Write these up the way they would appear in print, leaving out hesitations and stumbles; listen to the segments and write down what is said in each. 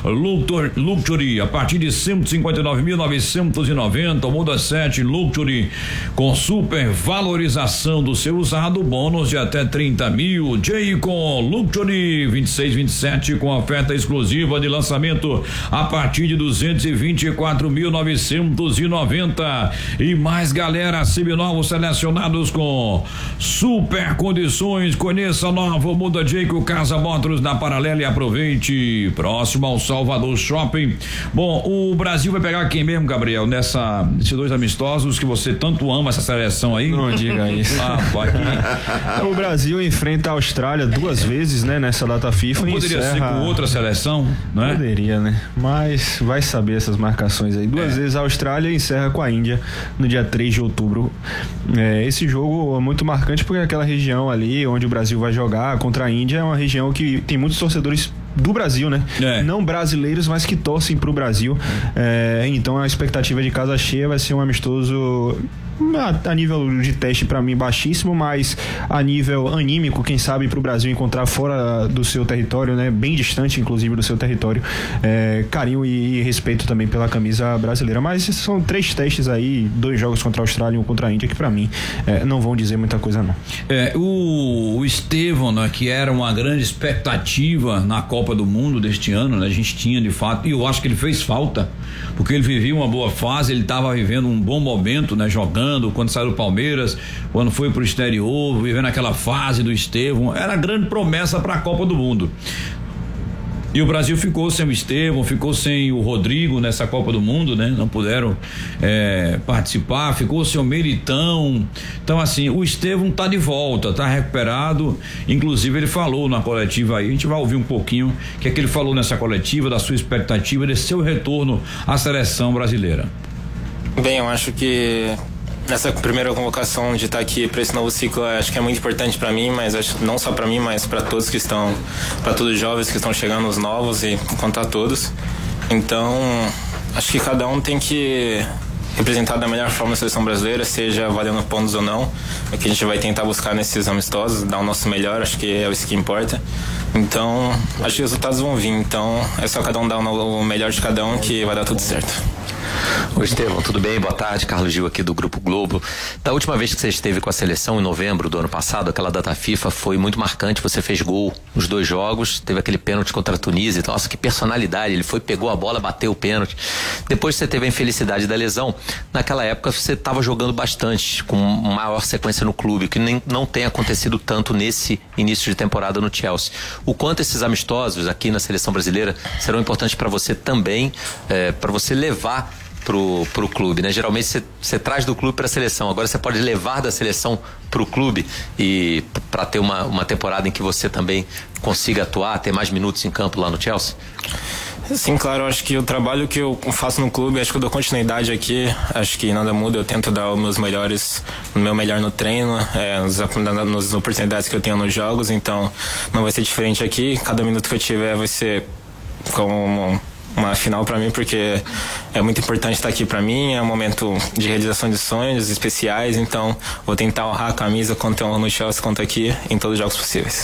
Luxury, a partir de 159.990, Moda 7 Luxury, com super valorização do seu usado, bônus de até 30 mil. Jaycon Luxury 2627 com oferta exclusiva de lançamento a partir de 224.990 e mais, galera, seminovos selecionados com super condições. Conheça a nova Muda Jaycon Casa Motors na Paralela e aproveite, próximo ao Salvador Shopping. Bom, o Brasil vai pegar quem mesmo, Gabriel, nesses dois amistosos que você tanto ama, essa seleção aí? Não diga isso. O Brasil enfrenta a Austrália 2 vezes, né, nessa data FIFA. Não poderia ser com outra seleção, né? Poderia, né? Mas vai saber essas marcações aí. 2 vezes a Austrália encerra com a Índia no dia 3 de outubro. Esse jogo é muito marcante porque aquela região ali onde o Brasil vai jogar contra a Índia é uma região que tem muitos torcedores do Brasil, né? Não brasileiros, mas que torcem pro Brasil. Então a expectativa de casa cheia vai ser um amistoso a nível de teste para mim baixíssimo, mas a nível anímico, quem sabe pro Brasil encontrar fora do seu território, né? Bem distante inclusive do seu território, carinho e respeito também pela camisa brasileira. Mas são 3 testes aí, 2 jogos contra a Austrália e 1 contra a Índia, que para mim não vão dizer muita coisa não. O Estevão, né, que era uma grande expectativa na Copa do Mundo deste ano, né? A gente tinha de fato, e eu acho que ele fez falta, porque ele vivia uma boa fase, ele estava vivendo um bom momento, né? Jogando quando saiu do Palmeiras, quando foi pro exterior, vivendo aquela fase do Estevão, era a grande promessa para a Copa do Mundo. E o Brasil ficou sem o Estevão, ficou sem o Rodrigo nessa Copa do Mundo, né? Não puderam participar, ficou sem o Militão. Então, assim, o Estevão tá de volta, tá recuperado. Inclusive, ele falou na coletiva aí, a gente vai ouvir um pouquinho o que é que ele falou nessa coletiva, da sua expectativa desse seu retorno à seleção brasileira. Bem, eu acho que nessa primeira convocação de estar aqui para esse novo ciclo, acho que é muito importante para mim, mas acho não só para mim, mas para todos que estão, para todos os jovens que estão chegando, os novos, e contar todos. Então, acho que cada um tem que representar da melhor forma a seleção brasileira, seja valendo pontos ou não. É que a gente vai tentar buscar nesses amistosos, dar o nosso melhor, acho que é isso que importa. Então, acho que os resultados vão vir. Então, é só cada um dar o melhor de cada um que vai dar tudo certo. Oi, Estevão, tudo bem? Boa tarde, Carlos Gil aqui do Grupo Globo. Da última vez que você esteve com a seleção, em novembro do ano passado, aquela data FIFA foi muito marcante, você fez gol nos 2 jogos, teve aquele pênalti contra a Tunísia, nossa, que personalidade, ele foi, pegou a bola, bateu o pênalti. Depois você teve a infelicidade da lesão, naquela época você estava jogando bastante, com maior sequência no clube, que não tem acontecido tanto nesse início de temporada no Chelsea. O quanto esses amistosos aqui na seleção brasileira serão importantes para você também, para você levar pro clube, né? Geralmente você traz do clube para a seleção, agora você pode levar da seleção pro clube e para ter uma temporada em que você também consiga atuar, ter mais minutos em campo lá no Chelsea? Sim, claro, acho que o trabalho que eu faço no clube, acho que eu dou continuidade aqui, acho que nada muda, eu tento dar o meu melhor no treino, nas oportunidades que eu tenho nos jogos, então não vai ser diferente aqui, cada minuto que eu tiver vai ser como uma final para mim, porque é muito importante estar aqui para mim, é um momento de realização de sonhos especiais, então vou tentar honrar a camisa quanto no Chelsea quanto aqui em todos os jogos possíveis.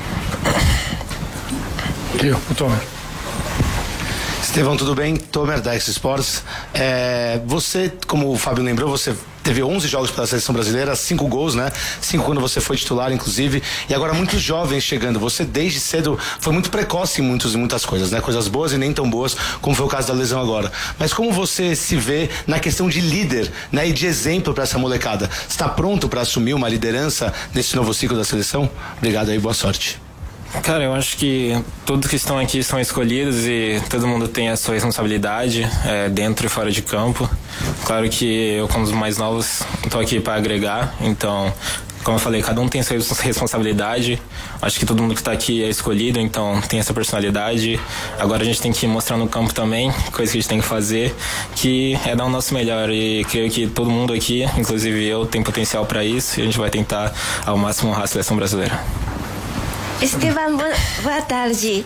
Estevão, tudo bem? Tomer da X Sports. Você, como o Fábio lembrou, você teve 11 jogos pela seleção brasileira, 5 gols, né? 5 quando você foi titular, inclusive. E agora muitos jovens chegando. Você desde cedo foi muito precoce em muitas coisas, né? Coisas boas e nem tão boas, como foi o caso da lesão agora. Mas como você se vê na questão de líder, né? E de exemplo para essa molecada? Está pronto para assumir uma liderança nesse novo ciclo da seleção? Obrigado aí, boa sorte. Cara, eu acho que todos que estão aqui são escolhidos e todo mundo tem a sua responsabilidade dentro e fora de campo. Claro que eu, como os mais novos, estou aqui para agregar, então, como eu falei, cada um tem a sua responsabilidade. Acho que todo mundo que está aqui é escolhido, então tem essa personalidade. Agora a gente tem que mostrar no campo também, coisa que a gente tem que fazer, que é dar o nosso melhor. E creio que todo mundo aqui, inclusive eu, tem potencial para isso e a gente vai tentar ao máximo honrar a seleção brasileira. Estevão, boa tarde.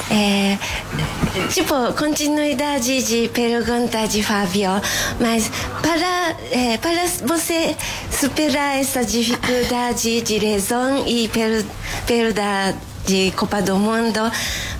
Continuidade de pergunta de Fábio, mas para você superar essa dificuldade de lesão e perda de Copa do Mundo,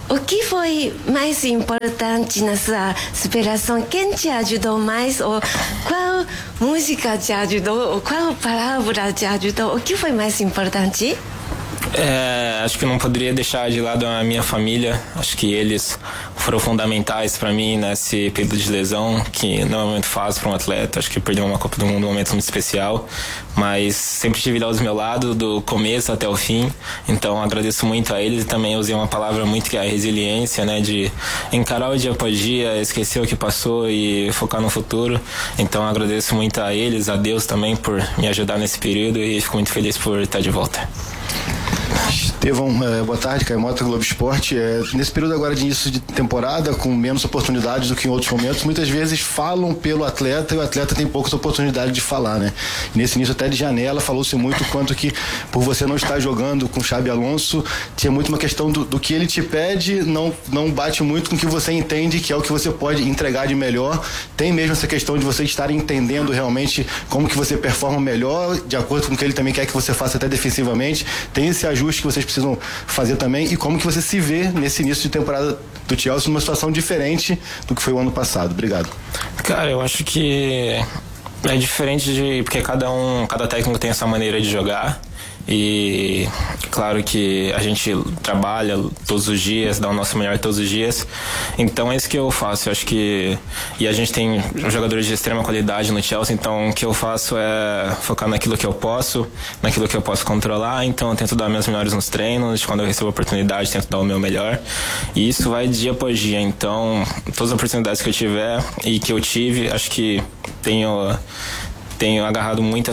o que foi mais importante na sua superação? Quem te ajudou mais? Ou qual música te ajudou? Ou qual palavra te ajudou? O que foi mais importante? Acho que não poderia deixar de lado a minha família. Acho que eles foram fundamentais para mim nesse período de lesão, que não é um momento fácil para um atleta. Acho que perder uma Copa do Mundo é um momento muito especial, mas sempre tive eles ao meu lado do começo até o fim. Então agradeço muito a eles, e também usei uma palavra muito que é a resiliência, né, de encarar o dia após dia, esquecer o que passou e focar no futuro. Então agradeço muito a eles, a Deus também por me ajudar nesse período, e fico muito feliz por estar de volta. Estevão, boa tarde, Caio Mota, Globo Esporte. Nesse período agora de início de temporada, com menos oportunidades do que em outros momentos, muitas vezes falam pelo atleta e o atleta tem poucas oportunidades de falar, né? E nesse início até de janela, falou-se muito quanto que, por você não estar jogando com o Xabi Alonso, tinha muito uma questão do que ele te pede, não bate muito com o que você entende que é o que você pode entregar de melhor. Tem mesmo essa questão de você estar entendendo realmente como que você performa melhor, de acordo com o que ele também quer que você faça até defensivamente. Tem esse ajuste que vocês precisam fazer também, e como que você se vê nesse início de temporada do Chelsea numa situação diferente do que foi o ano passado. Obrigado. Cara, eu acho que é diferente porque cada técnico tem essa maneira de jogar. E claro que a gente trabalha todos os dias, dá o nosso melhor todos os dias. Então é isso que eu faço. Eu acho que e a gente tem jogadores de extrema qualidade no Chelsea, então o que eu faço é focar naquilo que eu posso controlar. Então eu tento dar meus melhores nos treinos, quando eu recebo a oportunidade tento dar o meu melhor. E isso vai dia após dia. Então todas as oportunidades que eu tiver e que eu tive, acho que tenho agarrado muito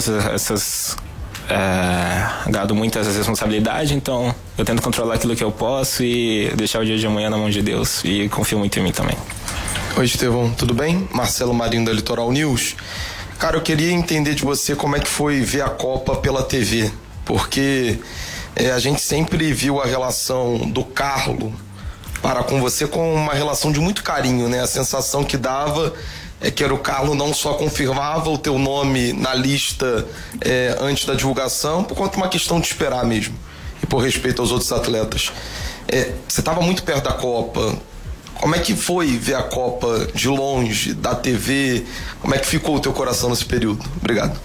agarrado muito essa responsabilidade, então eu tento controlar aquilo que eu posso e deixar o dia de amanhã na mão de Deus, e confio muito em mim também. Oi, Estevão, tudo bem? Marcelo Marinho da Litoral News. Cara, eu queria entender de você como é que foi ver a Copa pela TV, porque a gente sempre viu a relação do Carlo para com você com uma relação de muito carinho, né? A sensação que dava que era o Carlo não só confirmava o teu nome na lista antes da divulgação, por conta de uma questão de esperar mesmo, e por respeito aos outros atletas. Você estava muito perto da Copa. Como é que foi ver a Copa de longe, da TV? Como é que ficou o teu coração nesse período? Obrigado.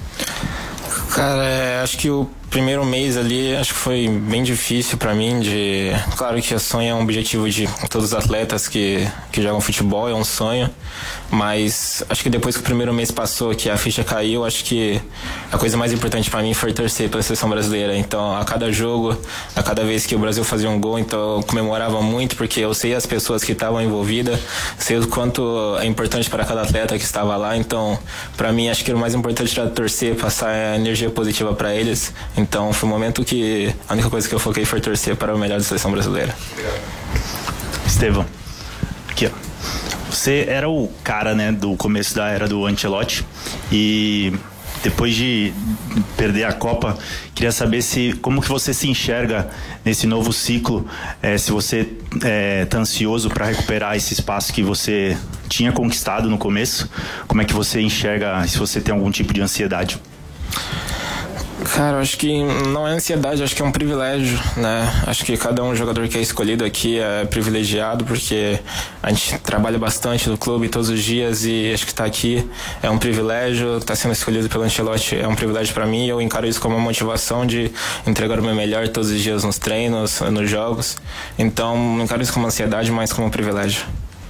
Cara, acho que o primeiro mês ali, acho que foi bem difícil pra mim. Claro que o sonho é um objetivo de todos os atletas que jogam futebol, é um sonho. Mas acho que depois que o primeiro mês passou, que a ficha caiu, acho que a coisa mais importante pra mim foi torcer pela seleção brasileira. Então, a cada jogo, a cada vez que o Brasil fazia um gol, então eu comemorava muito, porque eu sei as pessoas que estavam envolvidas, sei o quanto é importante para cada atleta que estava lá. Então, pra mim, acho que o mais importante era torcer, passar a energia positiva pra eles. Então, foi um momento que a única coisa que eu foquei foi torcer para o melhor da seleção brasileira. Estevão, aqui ó. Você era o cara, né, do começo da era do Ancelotti, e depois de perder a Copa, queria saber como que você se enxerga nesse novo ciclo, se você tá ansioso para recuperar esse espaço que você tinha conquistado no começo, como é que você enxerga, se você tem algum tipo de ansiedade? Cara, eu acho que não é ansiedade, acho que é um privilégio, né? Acho que cada jogador que é escolhido aqui é privilegiado, porque a gente trabalha bastante no clube todos os dias, e acho que estar aqui é um privilégio. Estar sendo escolhido pelo Ancelotti é um privilégio para mim, e eu encaro isso como uma motivação de entregar o meu melhor todos os dias nos treinos, nos jogos. Então, não encaro isso como ansiedade, mas como um privilégio.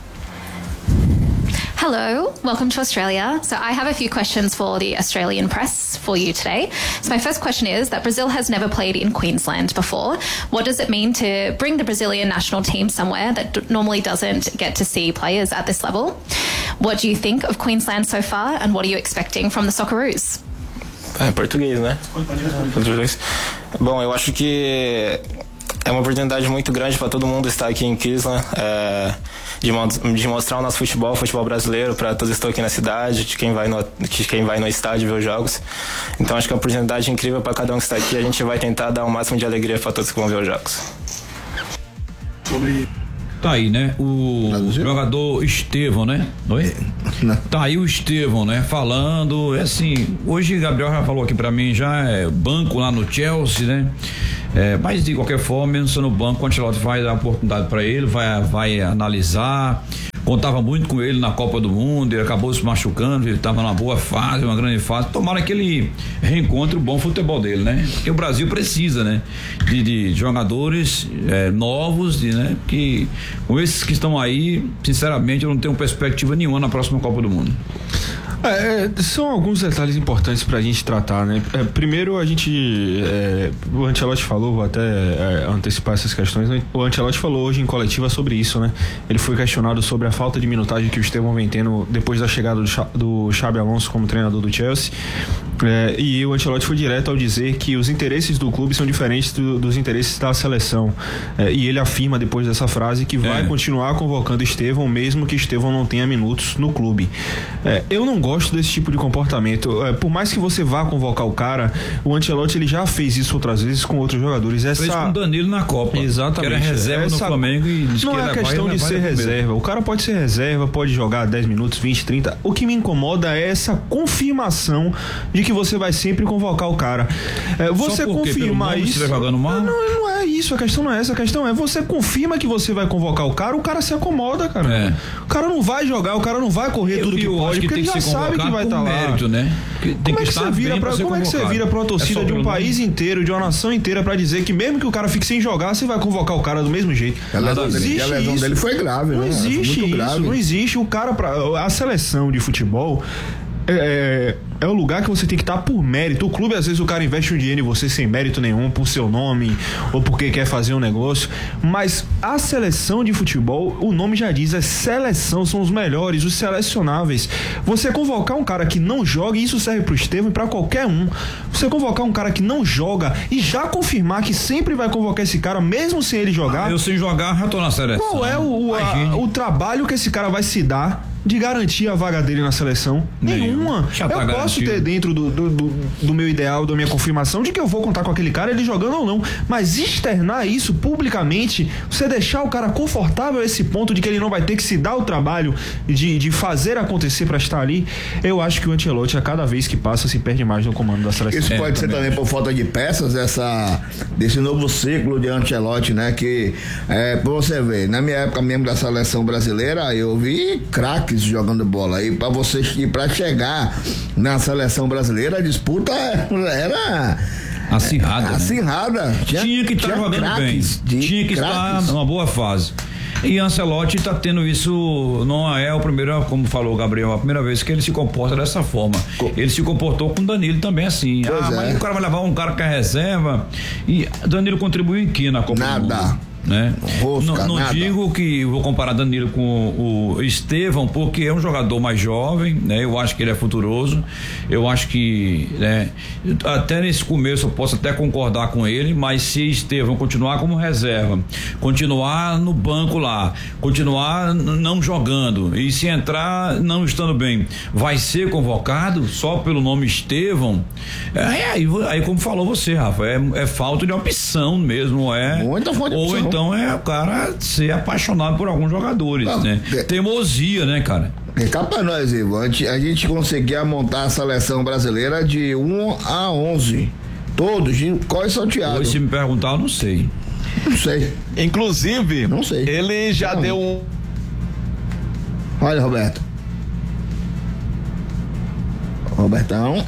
Hello, welcome to Australia. So I have a few questions for the Australian press for you today. So my first question is that Brazil has never played in Queensland before. What does it mean to bring the Brazilian national team somewhere that normally doesn't get to see players at this level? What do you think of Queensland so far, and what are you expecting from the Socceroos? Português, né? Português. Bom, eu acho que é uma oportunidade muito grande para todo mundo estar aqui em Queensland, de mostrar o nosso futebol brasileiro para todos que estão aqui na cidade, de quem vai no estádio ver os jogos. Então acho que é uma oportunidade incrível para cada um que está aqui. A gente vai tentar dar o máximo de alegria para todos que vão ver os jogos. Tá aí, né? O jogador Estevão, né? Oi? Tá aí o Estevão, né? Falando, assim, hoje Gabriel já falou aqui pra mim, já é banco lá no Chelsea, né? Mas de qualquer forma, mesmo sendo banco, o Ancelotti vai dar oportunidade pra ele, vai analisar. Contava muito com ele na Copa do Mundo, ele acabou se machucando, ele estava numa boa fase, uma grande fase. Tomara que ele reencontre o bom futebol dele, né? Porque o Brasil precisa, né? De jogadores novos, né? Que com esses que estão aí, sinceramente, eu não tenho perspectiva nenhuma na próxima Copa do Mundo. São alguns detalhes importantes pra gente tratar, né? Primeiro, o Ancelotti falou, vou até antecipar essas questões, né? O Ancelotti falou hoje em coletiva sobre isso, né? Ele foi questionado sobre a falta de minutagem que o Estevão vem tendo depois da chegada do Xabi Alonso como treinador do Chelsea, e o Ancelotti foi direto ao dizer que os interesses do clube são diferentes dos interesses da seleção, e ele afirma depois dessa frase que vai continuar convocando Estevão, mesmo que Estevão não tenha minutos no clube. Eu não gosto desse tipo de comportamento. Por mais que você vá convocar o cara, o Ancelotti ele já fez isso outras vezes com outros jogadores. Fez com o Danilo na Copa. Exatamente. Que era reserva no Flamengo e disse não que é questão de ser reserva. O cara pode ser reserva, pode jogar 10 minutos, 20, 30. O que me incomoda é essa confirmação de que você vai sempre convocar o cara. Você confirmar isso. Você vai jogando mal? Não é isso. A questão não é essa. A questão é você confirma que você vai convocar o cara se acomoda, cara. O cara não vai jogar, o cara não vai correr tudo que pode, porque ele já sabe que vai estar lá. Mérito, né? Como é que você vira pra uma torcida de um país inteiro, de uma nação inteira, pra dizer que mesmo que o cara fique sem jogar, você vai convocar o cara do mesmo jeito? A lesão dele foi grave, não né? Existe isso, grave. não existe. O cara, a seleção de futebol é o lugar que você tem que estar por mérito. O clube, às vezes, o cara investe um dinheiro em você sem mérito nenhum, por seu nome ou porque quer fazer um negócio, mas a seleção de futebol, o nome já diz, é seleção, são os melhores, os selecionáveis. Você convocar um cara que não joga, e isso serve pro Estevão e pra qualquer um, você convocar um cara que não joga e já confirmar que sempre vai convocar esse cara, mesmo sem ele jogar. Eu sem jogar, já tô na seleção. Qual é o trabalho que esse cara vai se dar de garantir a vaga dele na seleção? Nenhuma. Eu posso ter dentro do meu ideal, da minha confirmação de que eu vou contar com aquele cara, ele jogando ou não, mas externar isso publicamente, você deixar o cara confortável a esse ponto de que ele não vai ter que se dar o trabalho de fazer acontecer pra estar ali, eu acho que o Ancelotti, a cada vez que passa, se perde mais no comando da seleção. Isso pode ser também por falta de peças, desse novo ciclo de Ancelotti, né? Que, pra você ver, na minha época mesmo da seleção brasileira, eu vi craques jogando bola, e pra chegar na seleção brasileira, a disputa era acirrada, né? Tinha que estar jogando bem, tinha que estar numa boa fase. E Ancelotti está tendo isso, não é o primeiro, como falou o Gabriel, a primeira vez que ele se comporta dessa forma. Ele se comportou com o Danilo também assim. Mas o cara vai levar um cara que é reserva, e Danilo contribuiu em que na Copa do Mundo? Né? Não digo que vou comparar Danilo com o Estevão, porque é um jogador mais jovem, né? Eu acho que ele é futuroso, eu acho que, né, até nesse começo eu posso até concordar com ele, mas se Estevão continuar como reserva, continuar no banco lá, continuar não jogando, e se entrar não estando bem, vai ser convocado só pelo nome Estevão, aí como falou você, Rafa, é falta de opção mesmo, muita falta de opção. Então é o cara ser apaixonado por alguns jogadores, né? Teimosia, né, cara? Cá pra nós, Ivo, a gente conseguia montar a seleção brasileira de 1 a 11. Todos, quais salteados. Hoje, se me perguntar, eu não sei. Não sei. Inclusive, não sei. Ele já deu um... Olha, Robertão.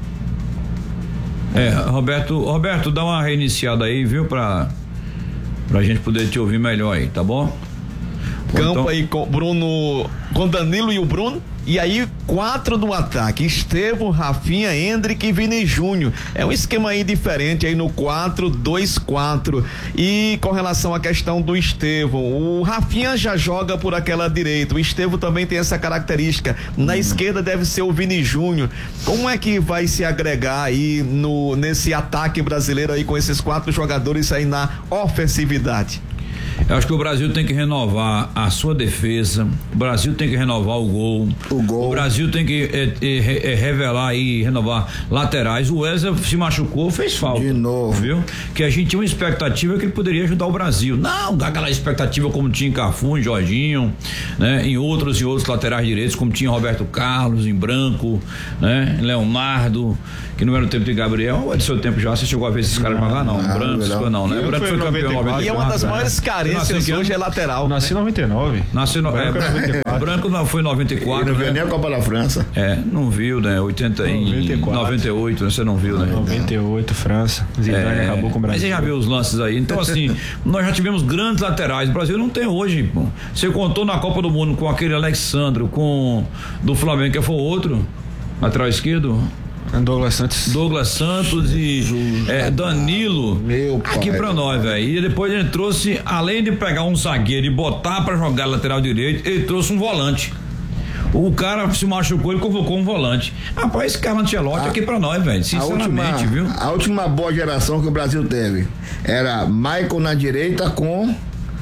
Roberto, dá uma reiniciada aí, viu, pra gente poder te ouvir melhor aí, tá bom? Campo aí com Bruno, com Danilo e o Bruno. E aí, 4 no ataque: Estevão, Rafinha, Endrick e Vini Júnior. É um esquema aí diferente aí no 4-2-4. E com relação à questão do Estevão, o Rafinha já joga por aquela direita. O Estevão também tem essa característica. Na esquerda deve ser o Vini Júnior. Como é que vai se agregar aí nesse ataque brasileiro aí com esses 4 jogadores aí na ofensividade? Eu acho que o Brasil tem que renovar a sua defesa, o Brasil tem que renovar o gol. O Brasil tem que revelar e renovar laterais. O Wesley se machucou, fez falta. De novo. Viu? Que a gente tinha uma expectativa que ele poderia ajudar o Brasil. Não, aquela expectativa como tinha em Cafu, em Jorginho, né? Em outros laterais direitos, como tinha Roberto Carlos, em Branco, né? Leonardo, que não era o tempo de Gabriel, ou é do seu tempo já, você chegou a ver esses caras jogar? Não, Branco não, né? Branco foi campeão 94. E é uma das maiores carências hoje é lateral. Nasci em 99. Branco não foi em 94. Ele não viu nem a Copa da França. Não viu, né? 98, você não viu, né? 98, França. Zidane acabou com o Brasil. Mas você já viu os lances aí. Então, assim, nós já tivemos grandes laterais. O Brasil não tem hoje, pô. Você contou na Copa do Mundo com aquele Alexandro, do Flamengo, que foi outro, lateral esquerdo. Douglas Santos e Danilo. Aqui pra nós, velho. E depois ele trouxe, além de pegar um zagueiro e botar pra jogar lateral direito, ele trouxe um volante. O cara se machucou, ele convocou um volante. Rapaz, esse cara Ancelotti aqui pra nós, velho. Sinceramente, viu? A última boa geração que o Brasil teve era Michael na direita com.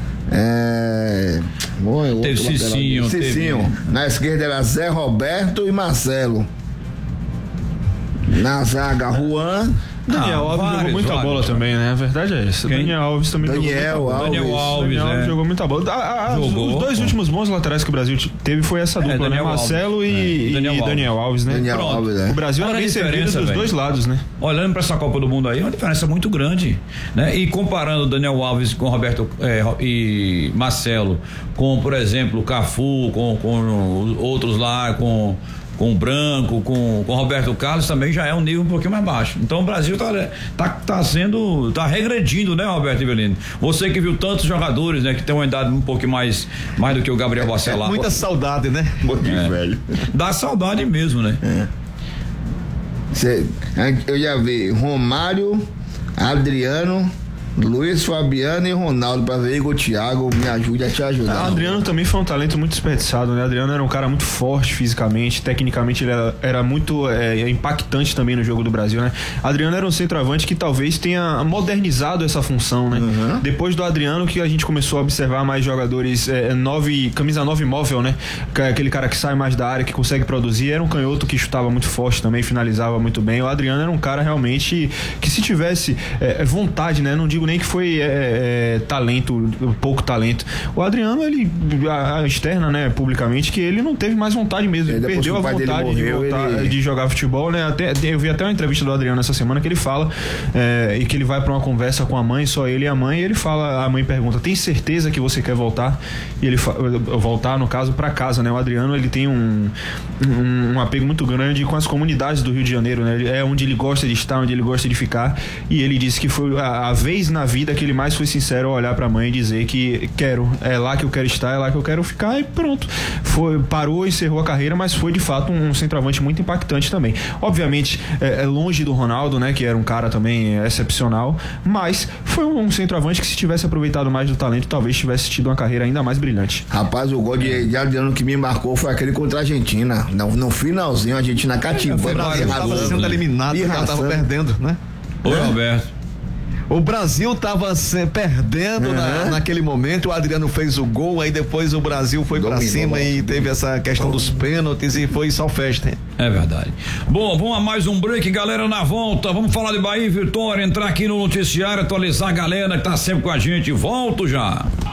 Teve Cicinho. Na esquerda era Zé Roberto e Marcelo. Na zaga, Juan. Daniel Alves jogou muita bola também, né? A verdade é essa. Daniel Alves também Daniel Alves jogou muita bola. Os dois últimos bons laterais que o Brasil teve foi essa dupla, né? Marcelo e Daniel Alves, né? O Brasil era bem servido dos dois lados, né? Olhando pra essa Copa do Mundo aí, é uma diferença muito grande, né? E comparando Daniel Alves com Roberto e Marcelo, com, por exemplo, Cafu, com outros lá, com o Branco, com o Roberto Carlos, também já é um nível um pouquinho mais baixo. Então o Brasil tá regredindo, né, Roberto Ivelino? Você que viu tantos jogadores, né, que tem uma idade um pouco mais do que o Gabriel Bacelar. Muita saudade, né? Um pouquinho velho. Dá saudade mesmo, né? Eu já vi Romário, Adriano, Luiz Fabiano e Ronaldo pra ver Igor Thiago me ajude a te ajudar. Adriano também foi um talento muito desperdiçado, né? Adriano era um cara muito forte fisicamente, tecnicamente ele era muito impactante também no jogo do Brasil, né? Adriano era um centroavante que talvez tenha modernizado essa função, né? Depois do Adriano que a gente começou a observar mais jogadores camisa 9 móvel, né? Aquele cara que sai mais da área, que consegue produzir, era um canhoto que chutava muito forte também, finalizava muito bem. O Adriano era um cara realmente que se tivesse vontade, né? Não digo nem que foi pouco talento. O Adriano, ele externa, né, publicamente, que ele não teve mais vontade mesmo. Ele perdeu a vontade de jogar futebol, né? Eu vi até uma entrevista do Adriano essa semana que ele fala e que ele vai pra uma conversa com a mãe, só ele e a mãe, e ele fala, a mãe pergunta: tem certeza que você quer voltar? E ele voltar, no caso, pra casa, né? O Adriano, ele tem um apego muito grande com as comunidades do Rio de Janeiro, né? É onde ele gosta de estar, onde ele gosta de ficar, e ele disse que foi a vez na vida que ele mais foi sincero ao olhar pra mãe e dizer que é lá que eu quero estar, é lá que eu quero ficar, e pronto. Parou, encerrou a carreira, mas foi de fato um centroavante muito impactante também. Obviamente, longe do Ronaldo, né, que era um cara também excepcional, mas foi um centroavante que, se tivesse aproveitado mais do talento, talvez tivesse tido uma carreira ainda mais brilhante. Rapaz, o gol de Adriano que me marcou foi aquele contra a Argentina. No finalzinho, a Argentina cativando. O Brasil estava sendo eliminado, porque ela estava perdendo, né? Oi, Roberto. O Brasil estava perdendo naquele momento, o Adriano fez o gol, aí depois o Brasil foi pra cima e teve essa questão dos pênaltis e foi só festa. Hein? É verdade. Bom, vamos a mais um break, galera, na volta. Vamos falar de Bahia e Vitória, entrar aqui no noticiário, atualizar a galera que tá sempre com a gente. Volto já.